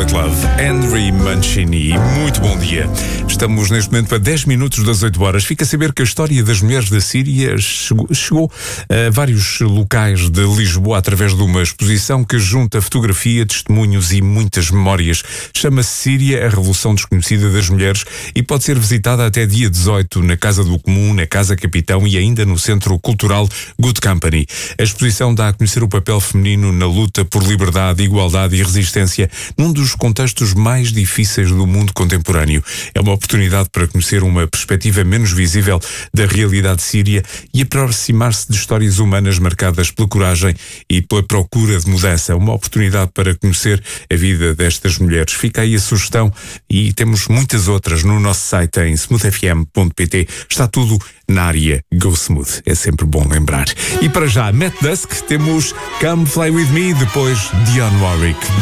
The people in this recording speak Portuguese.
With Love, Henry Mancini. Muito bom dia. Estamos neste momento a 10 minutos das 8 horas. Fica a saber que a história das mulheres da Síria chegou a vários locais de Lisboa através de uma exposição que junta fotografia, testemunhos e muitas memórias. Chama-se Síria, a Revolução Desconhecida das Mulheres, e pode ser visitada até dia 18 na Casa do Comum, na Casa Capitão e ainda no Centro Cultural Good Company. A exposição dá a conhecer o papel feminino na luta por liberdade, igualdade e resistência num dos contextos mais difíceis do mundo contemporâneo. É uma oportunidade para conhecer uma perspectiva menos visível da realidade síria e aproximar-se de histórias humanas marcadas pela coragem e pela procura de mudança. Uma oportunidade para conhecer a vida destas mulheres. Fica aí a sugestão e temos muitas outras no nosso site em smoothfm.pt. Está tudo na área Go Smooth. É sempre bom lembrar. E para já, Matt Dusk, temos Come Fly With Me, depois Dionne Warwick.